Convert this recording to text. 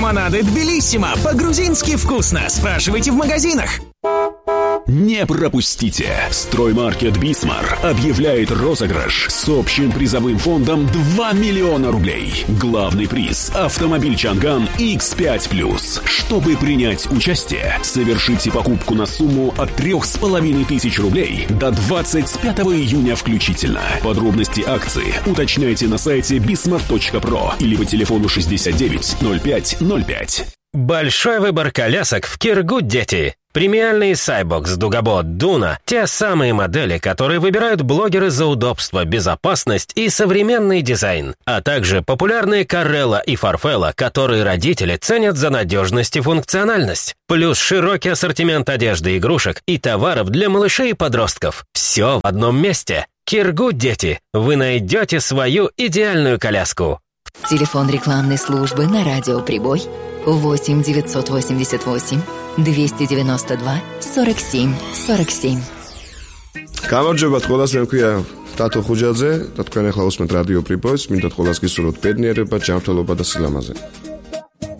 лимонады Тбилиссимо. По-грузински вкусно. Спрашивайте в магазинах. Не пропустите! Строймаркет «Бисмар» объявляет розыгрыш с общим призовым фондом 2 миллиона рублей. Главный приз – автомобиль «Чанган» X5+. Чтобы принять участие, совершите покупку на сумму от 3500 рублей до 25 июня включительно. Подробности акции уточняйте на сайте bismart.pro или по телефону 69 05 05. Большой выбор колясок в Киргуд-Дети. Премиальные Cybox, Дугабот, Дуна – те самые модели, которые выбирают блогеры за удобство, безопасность и современный дизайн, а также популярные Carrella и Farfella, которые родители ценят за надежность и функциональность. Плюс широкий ассортимент одежды, игрушек и товаров для малышей и подростков. Все в одном месте. Киргуд-Дети. Вы найдете свою идеальную коляску. Телефон рекламной службы на радио «Прибой» 8 988 292 47 47. გამარჯობა ყველას, მე მქვია ტატო ხუჯაძე და თქვენ ახლა უსმენთ რადიო პრიბოის. მინდათ ყველას გისურვოთ ბედნიერება, ჯანმრთელობა და სილამაზე.